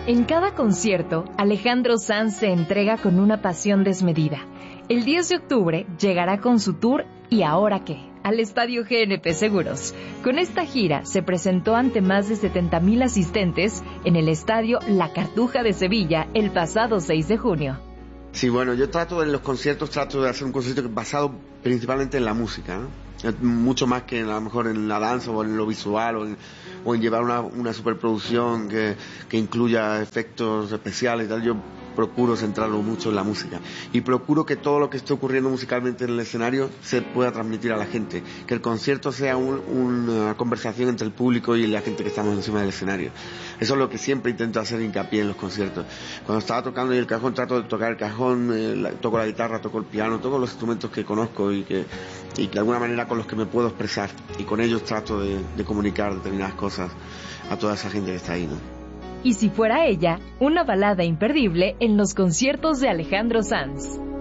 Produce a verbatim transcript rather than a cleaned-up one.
En cada concierto, Alejandro Sanz se entrega con una pasión desmedida. El diez de octubre llegará con su tour ¿Y ahora qué?, al Estadio G N P Seguros. Con esta gira se presentó ante más de setenta mil asistentes en el Estadio La Cartuja de Sevilla el pasado seis de junio. Sí, bueno, yo trato en los conciertos, trato de hacer un concierto basado principalmente en la música, ¿no? Mucho más que a lo mejor en la danza o en lo visual o en, o en llevar una, una superproducción que, que incluya efectos especiales y tal. Yo procuro centrarlo mucho en la música y procuro que todo lo que esté ocurriendo musicalmente en el escenario se pueda transmitir a la gente, que el concierto sea un, una conversación entre el público y la gente que estamos encima del escenario. Eso es lo que siempre intento hacer hincapié en los conciertos. Cuando estaba tocando el cajón, trato de tocar el cajón, eh, la, toco la guitarra, toco el piano, toco los instrumentos que conozco y que, y que de alguna manera con los que me puedo expresar, y con ellos trato de, de comunicar determinadas cosas a toda esa gente que está ahí, ¿no? Y si fuera ella, una balada imperdible en los conciertos de Alejandro Sanz.